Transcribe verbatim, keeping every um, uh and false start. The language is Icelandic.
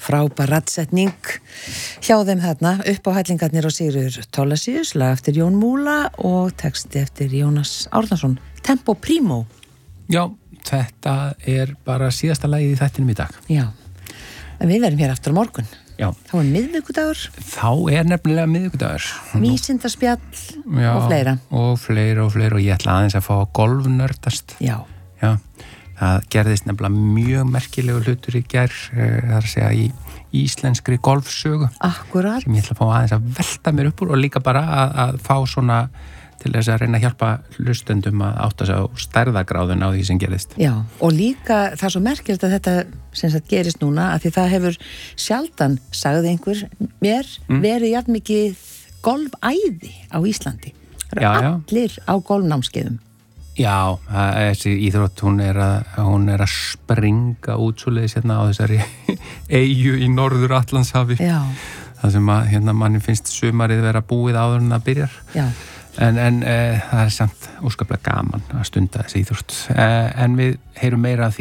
frábær raddsetning hjá þeim þarna, upp á hællingarnir og Sigríður Thorlacius, lag eftir Jón Múla og texti eftir Jónas Árnason, Tempo Primo. Já, þetta er bara síðasta lagið í þættinum í dag. Já, en við verðum hér aftur á morgun. Já. Þá er miðvikudagur. Þá er nefnilega miðvikudagur. Vísindaspjall Já, og fleira. Og fleira og fleira og ég ætla aðeins að fá að golfnördast. Já. Já, það gerðist nefnilega mjög merkilegu hlutur í gær, það er að segja í íslenskri golfsögu. Akkurat. Sem ég ætla að fá aðeins að velta mér upp úr og líka bara að, að fá svona til þess að reyna að hjálpa hlustendum að átta sig á stærðagráðun á því sem gerist. Já, og líka það er svo merkilegt að þetta sem sagt gerist núna, að því það hefur sjaldan, sagði einhver mér, mm. verið jafn mikið golfæði á Íslandi. Já, já. Allir á golfnámskeiðum. Já, þessi íþrótt, hún er að, hún er að springa út svoleiðis hérna á þessari eyju í Norður Atlantshafi. Já. Það sem að hérna manni finnst sumarið vera búið áður en það byrjar. Já. En, en e, það er samt óskaplega gaman að stunda þessi íþrótt. E, en við heyrum meira af því